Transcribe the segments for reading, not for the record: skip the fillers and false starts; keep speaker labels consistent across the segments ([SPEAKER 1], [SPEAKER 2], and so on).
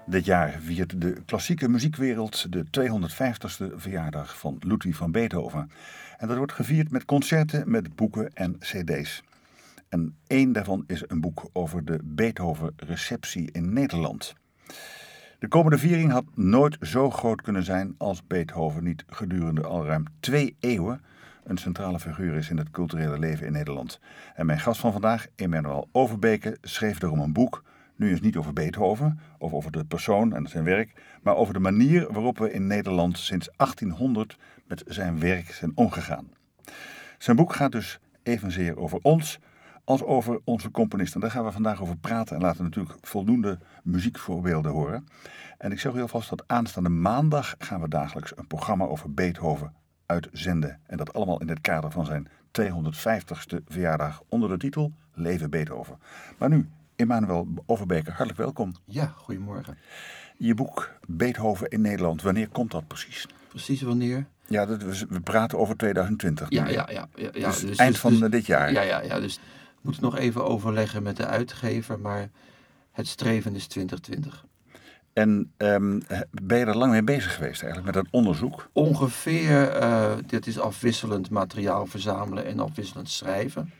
[SPEAKER 1] Dit jaar viert de klassieke muziekwereld de 250ste verjaardag van Ludwig van Beethoven. En dat wordt gevierd met concerten, met boeken en cd's. En één daarvan is een boek over de Beethoven-receptie in Nederland. De komende viering had nooit zo groot kunnen zijn als Beethoven niet gedurende al ruim 2 eeuwen een centrale figuur is in het culturele leven in Nederland. En mijn gast van vandaag, Emanuel Overbeke, schreef daarom een boek, nu eens niet over Beethoven of over de persoon en zijn werk, maar over de manier waarop we in Nederland sinds 1800 met zijn werk zijn omgegaan. Zijn boek gaat dus evenzeer over ons als over onze componist. En daar gaan we vandaag over praten en laten natuurlijk voldoende muziekvoorbeelden horen. En ik zeg u alvast dat aanstaande maandag gaan we dagelijks een programma over Beethoven uitzenden. En dat allemaal in het kader van zijn 250ste verjaardag onder de titel Leven Beethoven. Maar nu, Emanuel Overbeke, hartelijk welkom.
[SPEAKER 2] Ja, goedemorgen.
[SPEAKER 1] Je boek Beethoven in Nederland, wanneer komt dat precies?
[SPEAKER 2] Precies wanneer?
[SPEAKER 1] Ja, we praten over 2020.
[SPEAKER 2] Ja.
[SPEAKER 1] Dus eind van dit jaar.
[SPEAKER 2] Ja, dus we moeten nog even overleggen met de uitgever, maar het streven is 2020.
[SPEAKER 1] En ben je er lang mee bezig geweest eigenlijk, met dat onderzoek?
[SPEAKER 2] Ongeveer, dit is afwisselend materiaal verzamelen en afwisselend schrijven.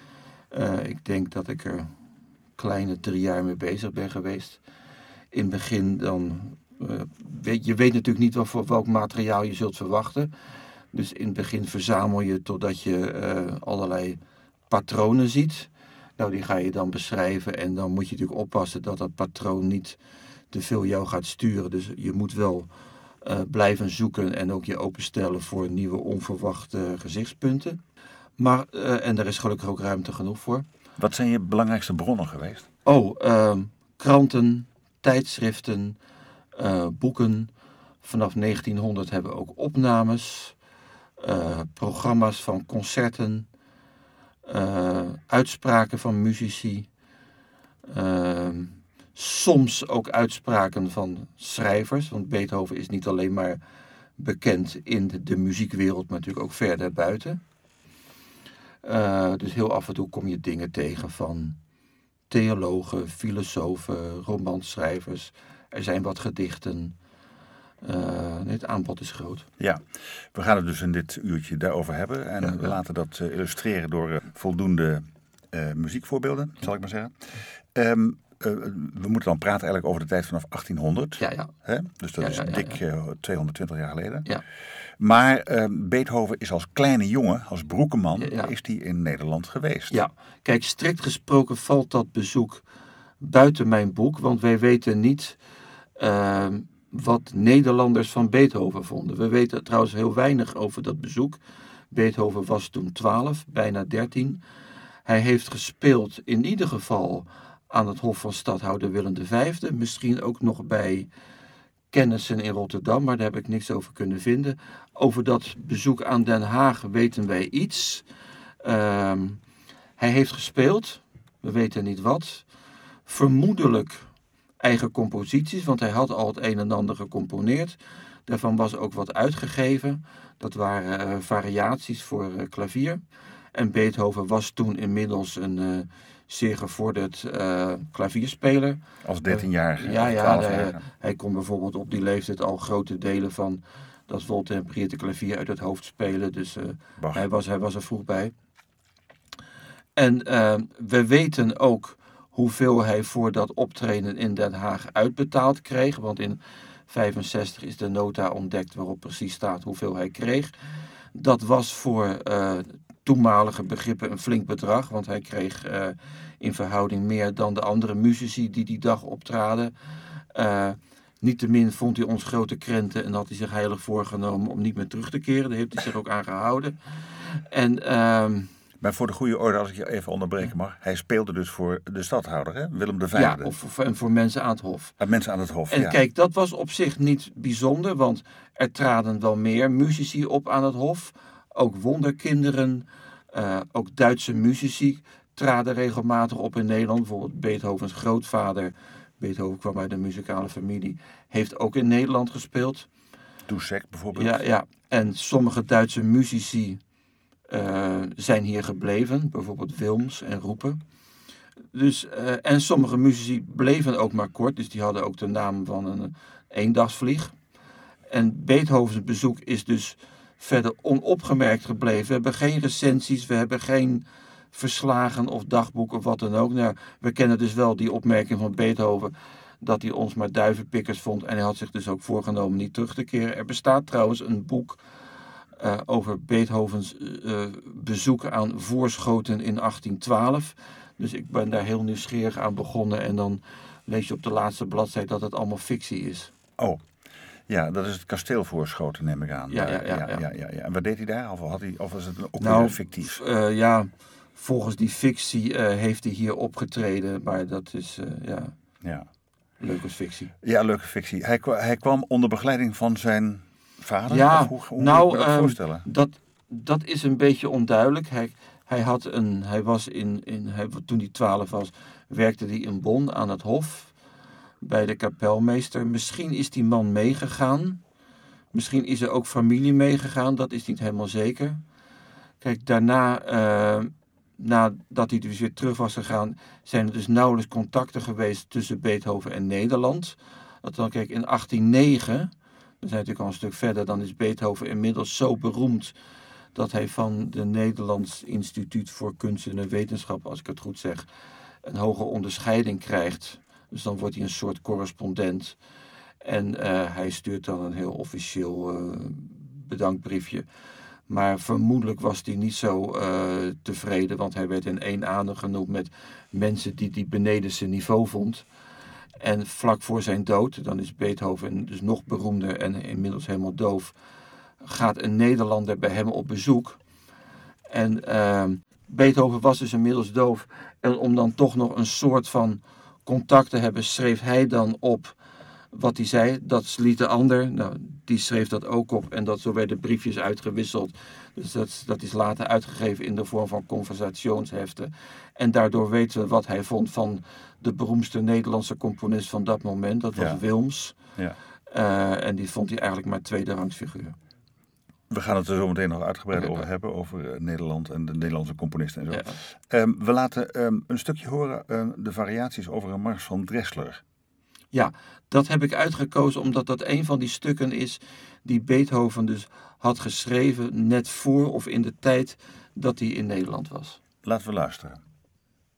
[SPEAKER 2] Ik denk dat ik er kleine 3 jaar mee bezig ben geweest. In het begin dan, je weet natuurlijk niet welk materiaal je zult verwachten. Dus in het begin verzamel je totdat je allerlei patronen ziet. Nou, die ga je dan beschrijven en dan moet je natuurlijk oppassen dat dat patroon niet te veel jou gaat sturen. Dus je moet wel blijven zoeken en ook je openstellen voor nieuwe onverwachte gezichtspunten. Maar, en daar is gelukkig ook ruimte genoeg voor.
[SPEAKER 1] Wat zijn je belangrijkste bronnen geweest?
[SPEAKER 2] Kranten, tijdschriften, boeken. Vanaf 1900 hebben we ook opnames, programma's van concerten, uitspraken van muzici, soms ook uitspraken van schrijvers. Want Beethoven is niet alleen maar bekend in de muziekwereld, maar natuurlijk ook verder buiten. Dus heel af en toe kom je dingen tegen van theologen, filosofen, romanschrijvers. Er zijn wat gedichten. Het aanbod is groot.
[SPEAKER 1] Ja, we gaan het dus in dit uurtje daarover hebben. En we laten dat illustreren door voldoende muziekvoorbeelden, zal ik maar zeggen. We moeten dan praten eigenlijk over de tijd vanaf 1800.
[SPEAKER 2] Ja.
[SPEAKER 1] Hè? Dus dat is dik 220 jaar geleden.
[SPEAKER 2] Ja.
[SPEAKER 1] Maar Beethoven is als kleine jongen, als broekenman, is hij in Nederland geweest.
[SPEAKER 2] Ja, kijk, strikt gesproken valt dat bezoek buiten mijn boek. Want wij weten niet wat Nederlanders van Beethoven vonden. We weten trouwens heel weinig over dat bezoek. Beethoven was toen 12, bijna 13. Hij heeft gespeeld in ieder geval aan het hof van stadhouder Willem V. Misschien ook nog bij kennissen in Rotterdam, maar daar heb ik niks over kunnen vinden. Over dat bezoek aan Den Haag weten wij iets. Hij heeft gespeeld, we weten niet wat. Vermoedelijk eigen composities, want hij had al het een en ander gecomponeerd. Daarvan was ook wat uitgegeven. Dat waren variaties voor klavier. En Beethoven was toen inmiddels een zeer gevorderd klavierspeler.
[SPEAKER 1] Als 13-jarige,
[SPEAKER 2] hij kon bijvoorbeeld op die leeftijd al grote delen van dat voltempereerde klavier uit het hoofd spelen. Dus hij was er vroeg bij. En we weten ook hoeveel hij voor dat optreden in Den Haag uitbetaald kreeg. Want in 1965 is de nota ontdekt waarop precies staat hoeveel hij kreeg. Dat was voor toenmalige begrippen een flink bedrag. Want hij kreeg in verhouding meer dan de andere muzici die dag optraden. Niettemin vond hij ons grote krenten en had hij zich heilig voorgenomen om niet meer terug te keren. Daar heeft hij zich ook aan gehouden.
[SPEAKER 1] Maar voor de goede orde, als ik je even onderbreken mag. Hij speelde dus voor de stadhouder, hè? Willem V.
[SPEAKER 2] Ja, en voor mensen aan het hof.
[SPEAKER 1] Mensen aan het hof,
[SPEAKER 2] En kijk, dat was op zich niet bijzonder, want er traden wel meer muzici op aan het hof. Ook wonderkinderen, ook Duitse muzici traden regelmatig op in Nederland. Bijvoorbeeld Beethovens grootvader, Beethoven kwam uit een muzikale familie, heeft ook in Nederland gespeeld.
[SPEAKER 1] Dussek bijvoorbeeld.
[SPEAKER 2] Ja, en sommige Duitse muzici zijn hier gebleven, bijvoorbeeld Wilms en Roepen. Dus, en sommige muzici bleven ook maar kort, dus die hadden ook de naam van een eendagsvlieg. En Beethovens bezoek is dus verder onopgemerkt gebleven. We hebben geen recensies, we hebben geen verslagen of dagboeken of wat dan ook. Nou, we kennen dus wel die opmerking van Beethoven dat hij ons maar duivenpikkers vond. En hij had zich dus ook voorgenomen niet terug te keren. Er bestaat trouwens een boek over Beethovens bezoeken aan Voorschoten in 1812. Dus ik ben daar heel nieuwsgierig aan begonnen. En dan lees je op de laatste bladzijde dat het allemaal fictie is.
[SPEAKER 1] Oh, ja, dat is het kasteel Voorschoten, neem ik aan.
[SPEAKER 2] Ja.
[SPEAKER 1] En wat deed hij daar? Of was het ook
[SPEAKER 2] Nou,
[SPEAKER 1] weer fictief?
[SPEAKER 2] Volgens die fictie heeft hij hier opgetreden. Maar dat is,
[SPEAKER 1] Ja.
[SPEAKER 2] leuk als fictie.
[SPEAKER 1] Ja, leuke fictie. Hij kwam onder begeleiding van zijn vader?
[SPEAKER 2] Ja,
[SPEAKER 1] Of hoe moet ik me dat voorstellen?
[SPEAKER 2] Dat is een beetje onduidelijk. Toen hij 12 was, werkte hij in Bonn aan het hof bij de kapelmeester. Misschien is die man meegegaan. Misschien is er ook familie meegegaan. Dat is niet helemaal zeker. Kijk, daarna, nadat hij dus weer terug was gegaan, zijn er dus nauwelijks contacten geweest tussen Beethoven en Nederland. Kijk, in 1809, dan zijn we natuurlijk al een stuk verder, dan is Beethoven inmiddels zo beroemd dat hij van de Nederlands Instituut voor Kunsten en Wetenschap, als ik het goed zeg, een hoge onderscheiding krijgt. Dus dan wordt hij een soort correspondent. En hij stuurt dan een heel officieel bedankbriefje. Maar vermoedelijk was hij niet zo tevreden, want hij werd in één adem genoemd met mensen die beneden zijn niveau vond. En vlak voor zijn dood, dan is Beethoven dus nog beroemder en inmiddels helemaal doof, gaat een Nederlander bij hem op bezoek. En Beethoven was dus inmiddels doof. En om dan toch nog een soort van contact te hebben, schreef hij dan op wat hij zei. Dat liet de ander, nou, die schreef dat ook op. En zo werden briefjes uitgewisseld. Dus dat is later uitgegeven in de vorm van conversationsheften. En daardoor weten we wat hij vond van de beroemdste Nederlandse componist van dat moment. Dat was Wilms.
[SPEAKER 1] Ja.
[SPEAKER 2] En die vond hij eigenlijk maar tweederangs figuur.
[SPEAKER 1] We gaan het er zo meteen nog uitgebreid over hebben, over Nederland en de Nederlandse componisten en zo.
[SPEAKER 2] Ja.
[SPEAKER 1] We laten een stukje horen, de variaties over een mars van Dressler.
[SPEAKER 2] Ja, dat heb ik uitgekozen omdat dat een van die stukken is die Beethoven dus had geschreven net voor of in de tijd dat hij in Nederland was.
[SPEAKER 1] Laten we luisteren.